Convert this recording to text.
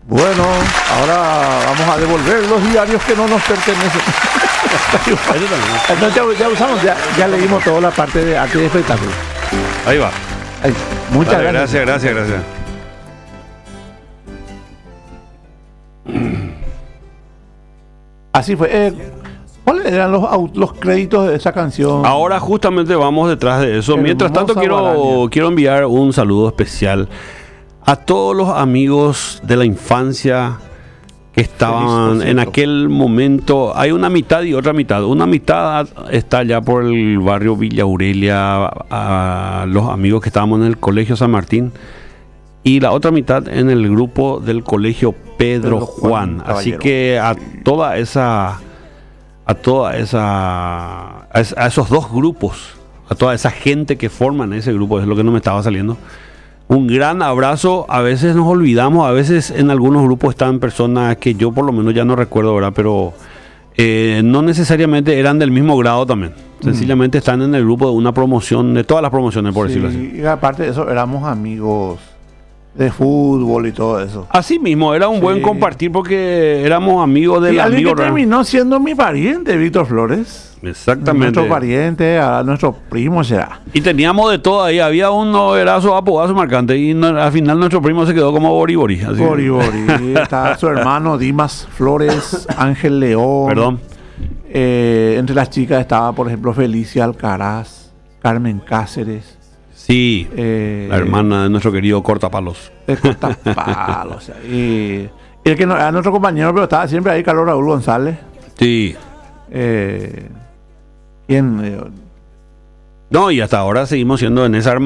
Bueno, ahora vamos a devolver los diarios que no nos pertenecen. No, ya usamos, ya leímos toda la parte de arte y espectáculo. Ahí va. Ay, muchas Vale, gracias. gracias. Así fue. ¿Cuáles eran los créditos de esa canción? Ahora justamente vamos detrás de eso. Mientras tanto quiero enviar un saludo especial a todos los amigos de la infancia que estaban en aquel momento. Hay una mitad y otra mitad. Una mitad está allá por el barrio Villa Aurelia, a los amigos que estábamos en el Colegio San Martín, y la otra mitad en el grupo del Colegio Pedro Juan. Así que a esos dos grupos, a toda esa gente que forman ese grupo, es lo que no me estaba saliendo. Un gran abrazo. A veces nos olvidamos, a veces en algunos grupos están personas que yo por lo menos ya no recuerdo, ¿verdad? Pero no necesariamente eran del mismo grado también. Sencillamente están en el grupo de una promoción, de todas las promociones, por decirlo así. Y aparte de eso, éramos amigos de fútbol y todo eso. Así mismo, era un buen compartir porque éramos amigos del alguien amigo. que terminó siendo mi pariente, Víctor Flores. Exactamente. Nuestro pariente, ahora nuestro primo será. Y teníamos de todo ahí. Había un noverazo apodazo marcante y al final nuestro primo se quedó como Boribori. Boribori. Está su hermano Dimas Flores, Ángel León. Perdón. Entre las chicas estaba, por ejemplo, Felicia Alcaraz, Carmen Cáceres. Sí, la hermana de nuestro querido Cortapalos. Cortapalos. Y el que no era nuestro compañero, pero estaba siempre ahí, Carlos Raúl González. Sí. ¿Quién? No, y hasta ahora seguimos siendo en esa